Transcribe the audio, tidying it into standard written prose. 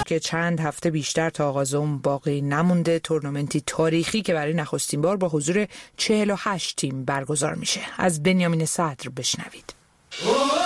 که چند هفته بیشتر تا آغاز اون باقی نمونده. تورنمنتی تاریخی که برای نخستین بار با حضور 48 تیم برگزار میشه. از بنیامین صدر بشنوید.